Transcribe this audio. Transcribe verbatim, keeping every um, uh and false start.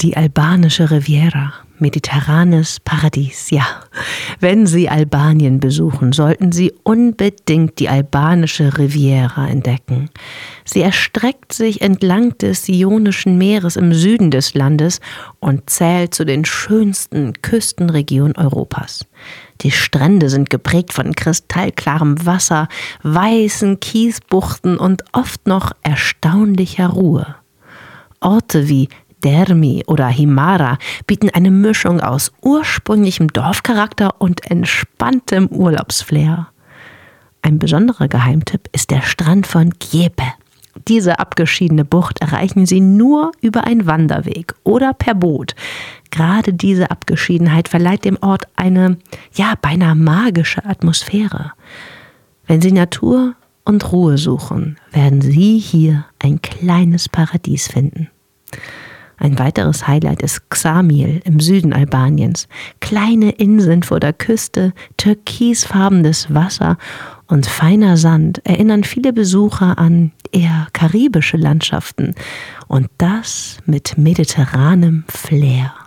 Die albanische Riviera, mediterranes Paradies, ja. Wenn Sie Albanien besuchen, sollten Sie unbedingt die albanische Riviera entdecken. Sie erstreckt sich entlang des Ionischen Meeres im Süden des Landes und zählt zu den schönsten Küstenregionen Europas. Die Strände sind geprägt von kristallklarem Wasser, weißen Kiesbuchten und oft noch erstaunlicher Ruhe. Orte wie Dermi oder Himara bieten eine Mischung aus ursprünglichem Dorfcharakter und entspanntem Urlaubsflair. Ein besonderer Geheimtipp ist der Strand von Kjepe. Diese abgeschiedene Bucht erreichen Sie nur über einen Wanderweg oder per Boot. Gerade diese Abgeschiedenheit verleiht dem Ort eine, ja, beinahe magische Atmosphäre. Wenn Sie Natur und Ruhe suchen, werden Sie hier ein kleines Paradies finden. Ein weiteres Highlight ist Ksamil im Süden Albaniens. Kleine Inseln vor der Küste, türkisfarbenes Wasser und feiner Sand erinnern viele Besucher an eher karibische Landschaften und das mit mediterranem Flair.